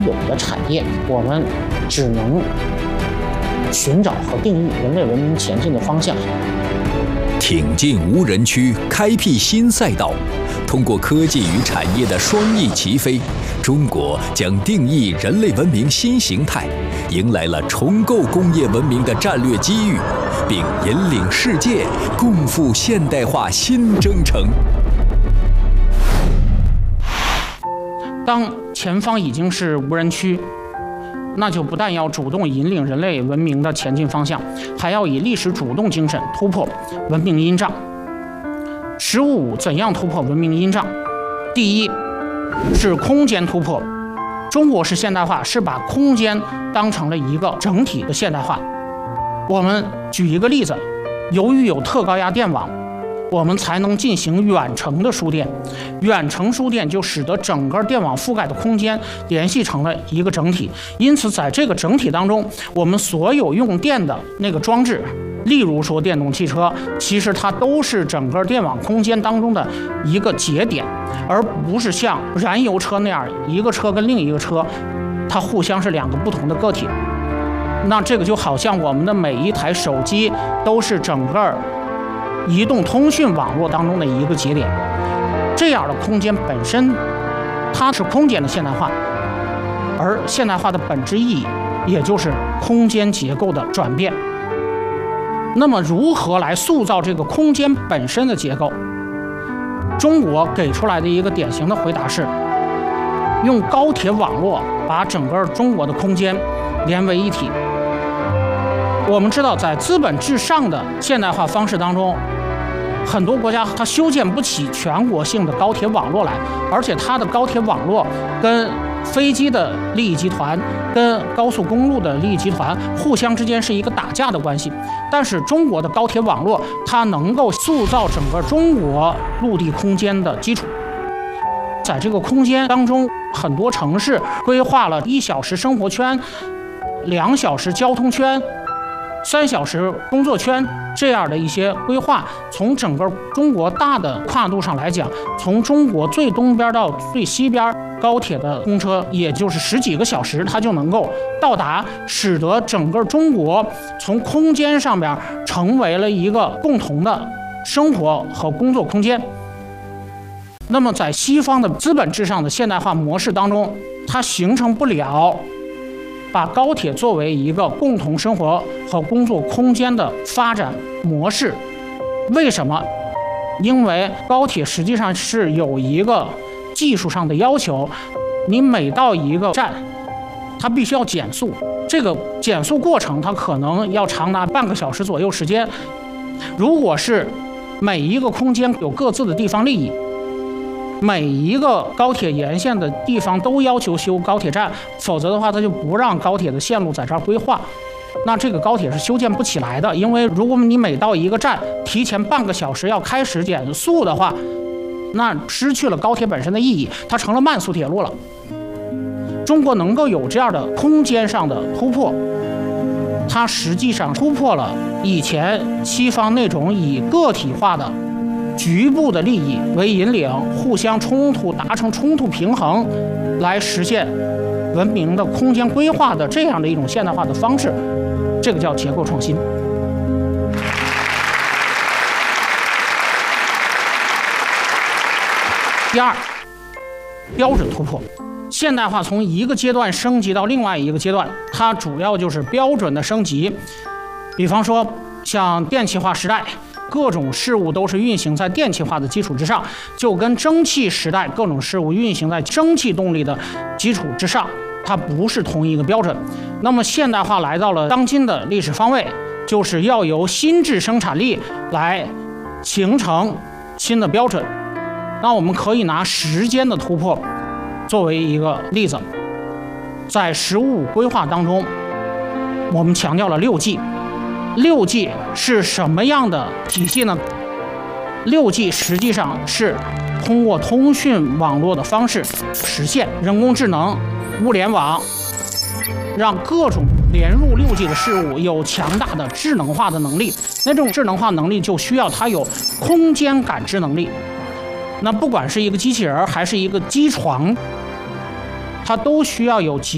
有的产业，我们只能寻找和定义人类文明前进的方向。 挺进无人区，开辟新赛道。通过科技与产业的双翼齐飞，中国将定义人类文明新形态，迎来了重构工业文明的战略机遇，并引领世界共赴现代化新征程。 当前方已经是无人区，那就不但要主动引领人类文明的前进方向，还要以历史主动精神突破文明阴障。15怎样突破文明阴障？第一是空间突破。中国式现代化是把空间当成了一个整体的现代化。我们举一个例子，由于有特高压电网，我们才能进行远程的输电。远程输电就使得整个电网覆盖的空间联系成了一个整体。因此在这个整体当中，我们所有用电的那个装置，例如说电动汽车，其实它都是整个电网空间当中的一个节点，而不是像燃油车那样一个车跟另一个车它互相是两个不同的个体。那这个就好像我们的每一台手机都是整个移动通讯网络当中的一个节点。这样的空间本身它是空间的现代化，而现代化的本质意义也就是空间结构的转变。那么如何来塑造这个空间本身的结构？中国给出来的一个典型的回答是用高铁网络把整个中国的空间连为一体。我们知道在资本至上的现代化方式当中，很多国家它修建不起全国性的高铁网络来，而且它的高铁网络跟飞机的利益集团跟高速公路的利益集团互相之间是一个打架的关系。但是中国的高铁网络它能够塑造整个中国陆地空间的基础。在这个空间当中，很多城市规划了1小时生活圈、2小时交通圈、3小时工作圈这样的一些规划。从整个中国大的跨度上来讲，从中国最东边到最西边，高铁的公车也就是10几个小时它就能够到达，使得整个中国从空间上面成为了一个共同的生活和工作空间。那么在西方的资本至上的现代化模式当中，它形成不了把高铁作为一个共同生活和工作空间的发展模式。为什么？因为高铁实际上是有一个技术上的要求，你每到一个站它必须要减速，这个减速过程它可能要长达半个小时左右时间。如果是每一个空间有各自的地方利益，每一个高铁沿线的地方都要求修高铁站，否则的话它就不让高铁的线路在这儿规划，那这个高铁是修建不起来的。因为如果你每到一个站提前半个小时要开始减速的话，那失去了高铁本身的意义，它成了慢速铁路了。中国能够有这样的空间上的突破，它实际上突破了以前西方那种以个体化的局部的利益为引领，互相冲突，达成冲突平衡，来实现文明的空间规划的这样的一种现代化的方式，这个叫结构创新。第二，标准突破。现代化从一个阶段升级到另外一个阶段，它主要就是标准的升级。比方说像电气化时代，各种事物都是运行在电气化的基础之上，就跟蒸汽时代各种事物运行在蒸汽动力的基础之上，它不是同一个标准。那么现代化来到了当今的历史方位，就是要由新质生产力来形成新的标准。那我们可以拿时间的突破作为一个例子。在15规划当中，我们强调了6G。6G 是什么样的体系呢？6G 实际上是通过通讯网络的方式实现人工智能、物联网，让各种连入6G 的事物有强大的智能化的能力。那这种智能化能力就需要它有空间感知能力。那不管是一个机器人还是一个机床，它都需要有极